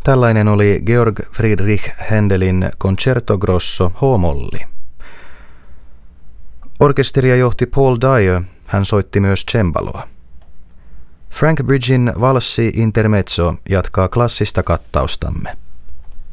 Tällainen oli Georg Friedrich Händelin Concerto Grosso H-molli. Orkesteria johti Paul Dyer, hän soitti myös cembaloa. Frank Bridgen valssi Intermezzo jatkaa klassista kattaustamme.